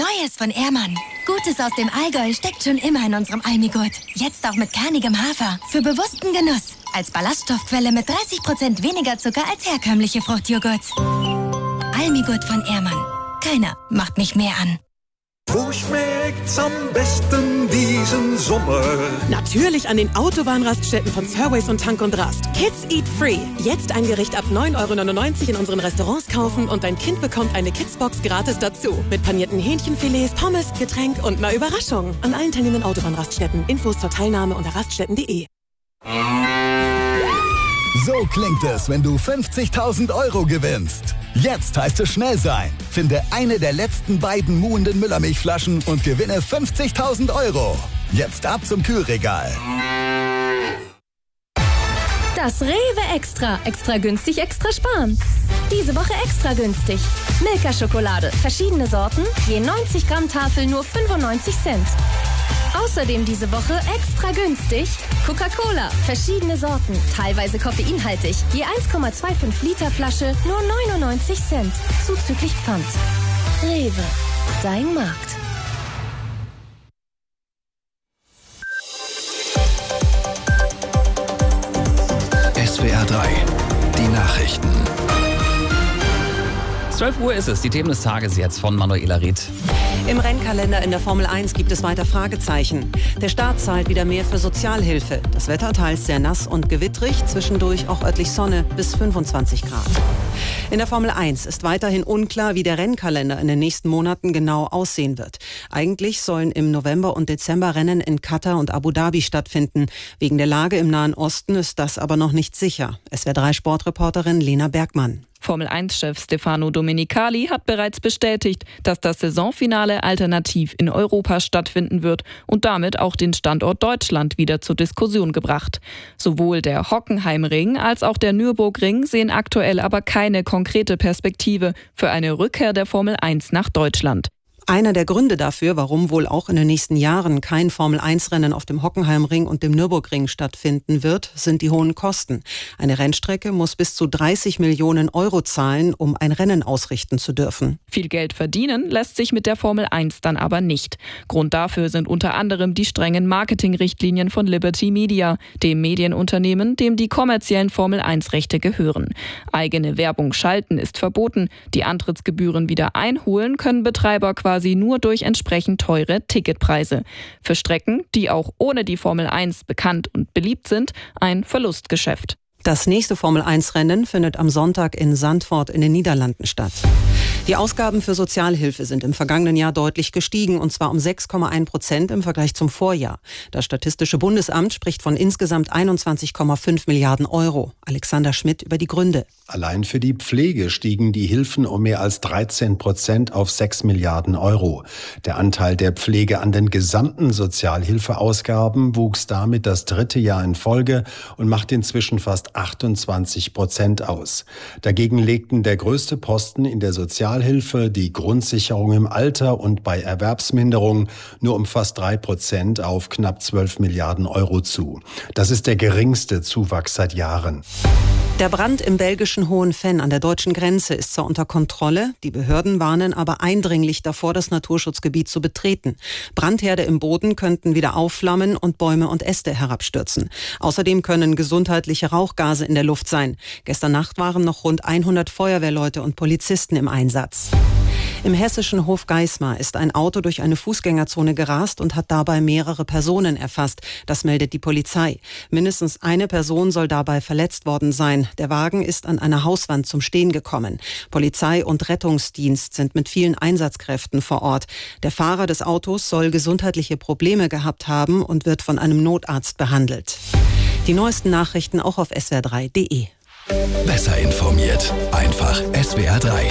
Neues von Ehrmann. Gutes aus dem Allgäu steckt schon immer in unserem Almigurt. Jetzt auch mit kernigem Hafer. Für bewussten Genuss. Als Ballaststoffquelle mit 30% weniger Zucker als herkömmliche Fruchtjoghurts. Almigurt von Ehrmann. Keiner macht mich mehr an. Wo schmeckt's am besten diesen Sommer? Natürlich an den Autobahnraststätten von Surways und Tank und Rast. Kids Eat Free. Jetzt ein Gericht ab 9,99 € in unseren Restaurants kaufen und dein Kind bekommt eine Kidsbox gratis dazu. Mit panierten Hähnchenfilets, Pommes, Getränk und einer Überraschung. An allen teilnehmenden Autobahnraststätten. Infos zur Teilnahme unter raststätten.de. So klingt es, wenn du 50.000 € gewinnst. Jetzt heißt es schnell sein. Finde eine der letzten beiden muhenden Müllermilchflaschen und gewinne 50.000 €. Jetzt ab zum Kühlregal. Das Rewe Extra. Extra günstig, extra sparen. Diese Woche extra günstig. Milka-Schokolade. Verschiedene Sorten. Je 90 Gramm Tafel nur 95 Cent. Außerdem diese Woche extra günstig Coca-Cola, verschiedene Sorten, teilweise koffeinhaltig, je 1,25 Liter Flasche, nur 99 Cent, zuzüglich Pfand. Rewe, dein Markt. SWR 3, die Nachrichten. 12 Uhr ist es, die Themen des Tages jetzt von Manuela Ried. Im Rennkalender in der Formel 1 gibt es weiter Fragezeichen. Der Staat zahlt wieder mehr für Sozialhilfe. Das Wetter teils sehr nass und gewittrig, zwischendurch auch örtlich Sonne bis 25 Grad. In der Formel 1 ist weiterhin unklar, wie der Rennkalender in den nächsten Monaten genau aussehen wird. Eigentlich sollen im November und Dezember Rennen in Katar und Abu Dhabi stattfinden. Wegen der Lage im Nahen Osten ist das aber noch nicht sicher. SWR 3 Sportreporterin Lena Bergmann. Formel-1-Chef Stefano Domenicali hat bereits bestätigt, dass das Saisonfinale alternativ in Europa stattfinden wird und damit auch den Standort Deutschland wieder zur Diskussion gebracht. Sowohl der Hockenheimring als auch der Nürburgring sehen aktuell aber keine konkrete Perspektive für eine Rückkehr der Formel 1 nach Deutschland. Einer der Gründe dafür, warum wohl auch in den nächsten Jahren kein Formel-1-Rennen auf dem Hockenheimring und dem Nürburgring stattfinden wird, sind die hohen Kosten. Eine Rennstrecke muss bis zu 30 Millionen € zahlen, um ein Rennen ausrichten zu dürfen. Viel Geld verdienen lässt sich mit der Formel 1 dann aber nicht. Grund dafür sind unter anderem die strengen Marketingrichtlinien von Liberty Media, dem Medienunternehmen, dem die kommerziellen Formel-1-Rechte gehören. Eigene Werbung schalten ist verboten. Die Antrittsgebühren wieder einholen können Betreiber quasi nur durch entsprechend teure Ticketpreise. Für Strecken, die auch ohne die Formel 1 bekannt und beliebt sind, ein Verlustgeschäft. Das nächste Formel-1-Rennen findet am Sonntag in Zandvoort in den Niederlanden statt. Die Ausgaben für Sozialhilfe sind im vergangenen Jahr deutlich gestiegen, und zwar um 6,1% im Vergleich zum Vorjahr. Das Statistische Bundesamt spricht von insgesamt 21,5 Milliarden €. Alexander Schmidt über die Gründe. Allein für die Pflege stiegen die Hilfen um mehr als 13% auf 6 Milliarden €. Der Anteil der Pflege an den gesamten Sozialhilfeausgaben wuchs damit das dritte Jahr in Folge und macht inzwischen fast 28% aus. Dagegen legten der größte Posten in der Sozialhilfe, die Grundsicherung im Alter und bei Erwerbsminderung, nur um fast 3% auf knapp 12 Milliarden € zu. Das ist der geringste Zuwachs seit Jahren. Der Brand im belgischen Hohenvenn an der deutschen Grenze ist zwar unter Kontrolle, die Behörden warnen aber eindringlich davor, das Naturschutzgebiet zu betreten. Brandherde im Boden könnten wieder aufflammen und Bäume und Äste herabstürzen. Außerdem können gesundheitliche Rauchgase in der Luft sein. Gestern Nacht waren noch rund 100 Feuerwehrleute und Polizisten im Einsatz. Im hessischen Hofgeismar ist ein Auto durch eine Fußgängerzone gerast und hat dabei mehrere Personen erfasst. Das meldet die Polizei. Mindestens eine Person soll dabei verletzt worden sein. Der Wagen ist an einer Hauswand zum Stehen gekommen. Polizei und Rettungsdienst sind mit vielen Einsatzkräften vor Ort. Der Fahrer des Autos soll gesundheitliche Probleme gehabt haben und wird von einem Notarzt behandelt. Die neuesten Nachrichten auch auf swr3.de. Besser informiert. Einfach SWR 3.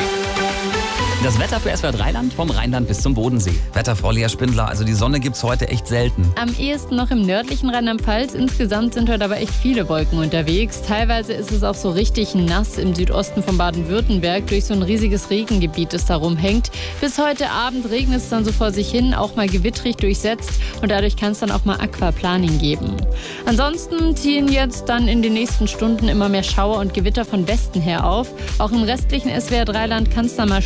Das Wetter für SWR 3-Land vom Rheinland bis zum Bodensee. Wetterfrau Lea Spindler, also die Sonne gibt's heute echt selten. Am ehesten noch im nördlichen Rheinland-Pfalz. Insgesamt sind heute aber echt viele Wolken unterwegs. Teilweise ist es auch so richtig nass im Südosten von Baden-Württemberg durch so ein riesiges Regengebiet, das da rumhängt. Bis heute Abend regnet es dann so vor sich hin, auch mal gewittrig durchsetzt und dadurch kann es dann auch mal Aquaplaning geben. Ansonsten ziehen jetzt dann in den nächsten Stunden immer mehr Schauer und Gewitter von Westen her auf. Auch im restlichen SWR 3-Land kann es dann mal schütten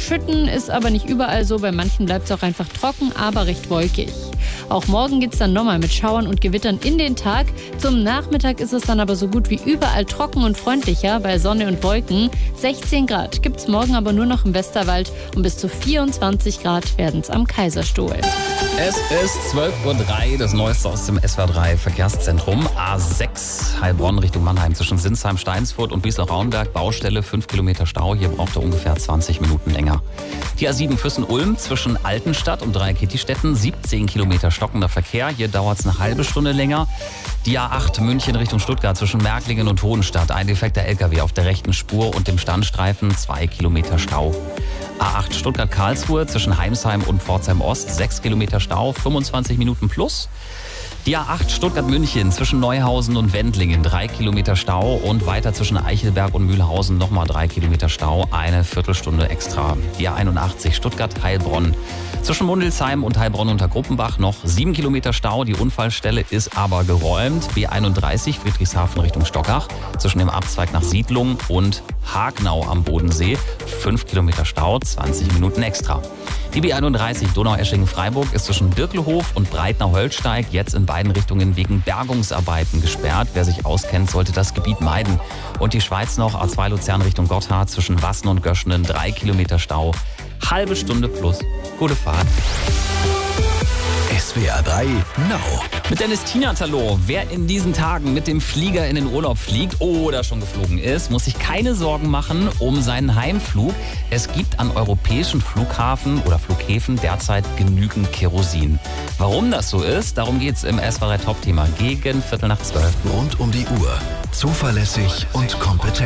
Bewölkungen, ist aber nicht überall so. Bei manchen bleibt es auch einfach trocken, aber recht wolkig. Auch morgen geht es dann nochmal mit Schauern und Gewittern in den Tag. Zum Nachmittag ist es dann aber so gut wie überall trocken und freundlicher bei Sonne und Wolken. 16 Grad gibt es morgen aber nur noch im Westerwald und bis zu 24 Grad werden es am Kaiserstuhl. Es ist 12:03 Uhr, das Neueste aus dem SWR3 Verkehrszentrum. A6 Heilbronn Richtung Mannheim zwischen Sinsheim, Steinsfurt und Wiesloch-Raunberg. Baustelle, 5 Kilometer Stau. Hier braucht er ungefähr 20 Minuten länger. Die A7 Füssen-Ulm zwischen Altenstadt und Dreieck-Kittistetten. 17 Kilometer stockender Verkehr. Hier dauert es eine halbe Stunde länger. Die A8 München Richtung Stuttgart zwischen Märklingen und Hohenstadt. Ein defekter LKW auf der rechten Spur und dem Standstreifen. 2 Kilometer Stau. A8 Stuttgart-Karlsruhe zwischen Heimsheim und Pforzheim-Ost. 6 Kilometer Stau, 25 Minuten plus. Die A8 Stuttgart-München zwischen Neuhausen und Wendlingen, 3 Kilometer Stau und weiter zwischen Eichelberg und Mühlhausen nochmal 3 Kilometer Stau, eine Viertelstunde extra. Die A81 Stuttgart-Heilbronn zwischen Mundelsheim und Heilbronn unter Gruppenbach noch 7 Kilometer Stau, die Unfallstelle ist aber geräumt. B31 Friedrichshafen Richtung Stockach zwischen dem Abzweig nach Siedlung und Hagnau am Bodensee, 5 Kilometer Stau, 20 Minuten extra. Die B31 Donaueschingen-Freiburg ist zwischen Birkelhof und Breitner-Holsteig jetzt in beiden Richtungen wegen Bergungsarbeiten gesperrt. Wer sich auskennt, sollte das Gebiet meiden. Und die Schweiz noch, A2 Luzern Richtung Gotthard zwischen Wassen und Göschenen, 3 Kilometer Stau, halbe Stunde plus. Gute Fahrt. SWR3 Now. Mit Dennis Tinatalo. Wer in diesen Tagen mit dem Flieger in den Urlaub fliegt oder schon geflogen ist, muss sich keine Sorgen machen um seinen Heimflug. Es gibt an europäischen Flughafen oder Flughäfen derzeit genügend Kerosin. Warum das so ist, darum geht's im SWR3 Top-Thema gegen 11:45. Rund um die Uhr. Zuverlässig und kompetent.